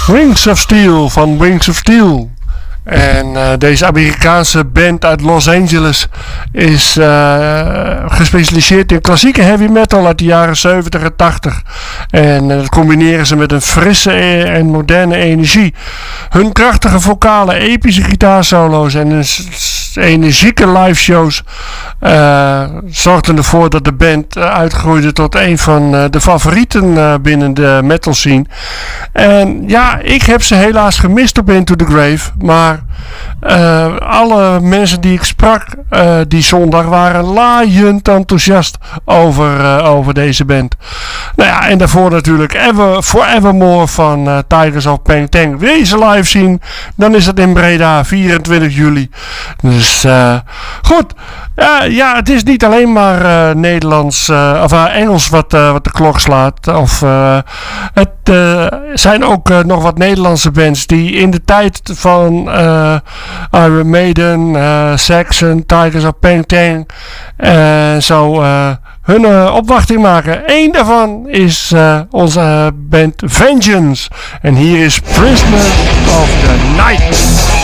Wings of Steel van Wings of Steel. En deze Amerikaanse band uit Los Angeles is gespecialiseerd in klassieke heavy metal uit de jaren 70 en 80. En dat combineren ze met een frisse en moderne energie. Hun krachtige vocalen, epische gitaarsolo's en hun energieke live shows zorgden ervoor dat de band uitgroeide tot een van de favorieten binnen de metal scene. En ja, ik heb ze helaas gemist op Into the Grave, maar alle mensen die ik sprak die zondag waren laaiend enthousiast over deze band. Nou ja, en daarvoor natuurlijk Forevermore van Tigers of Peng Tang. Wil je ze live zien, dan is het in Breda, 24 juli. Dus goed. Ja, het is niet alleen maar Nederlands of Engels wat de klok slaat. Het zijn ook nog wat Nederlandse bands die in de tijd van Iron Maiden, Saxon, Tigers of Peng Tang zo hun opwachting maken. Eén daarvan is onze band Vengeance. En hier is Prisoner of the Night.